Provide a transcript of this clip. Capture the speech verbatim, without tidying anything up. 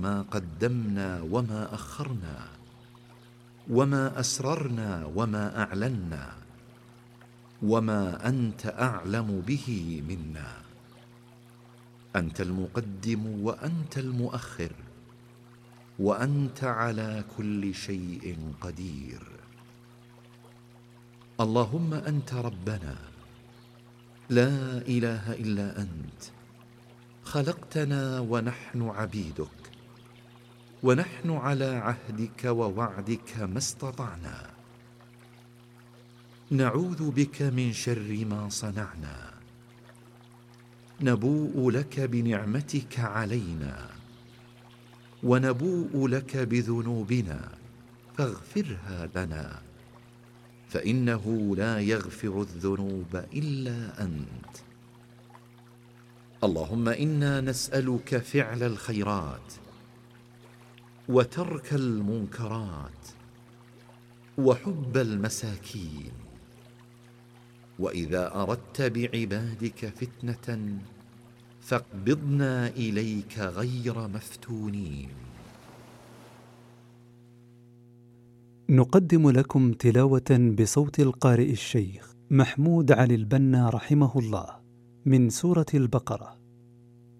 ما قدمنا وما أخرنا، وما أسررنا وما أعلنا، وما أنت أعلم به منا. أنت المقدم وأنت المؤخر، وأنت على كل شيء قدير. اللهم أنت ربنا، لا إله إلا أنت، خلقتنا ونحن عبيدك، ونحن على عهدك ووعدك ما استطعنا. نعوذ بك من شر ما صنعنا، نبوء لك بنعمتك علينا، ونبوء لك بذنوبنا فاغفرها لنا، فإنه لا يغفر الذنوب إلا أنت. اللهم إنا نسألك فعل الخيرات، وترك المنكرات، وحب المساكين، وإذا أردت بعبادك فتنة فاقبضنا إليك غير مفتونين. نقدم لكم تلاوة بصوت القارئ الشيخ محمود علي البنا رحمه الله من سورة البقرة.